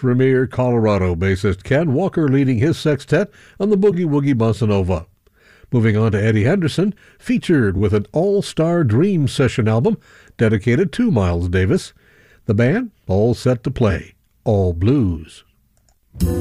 Premier Colorado bassist Ken Walker leading his sextet on the Boogie Woogie Bossa Nova. Moving on to Eddie Henderson, featured with an all-star Dream Session album dedicated to Miles Davis. The band all set to play all blues.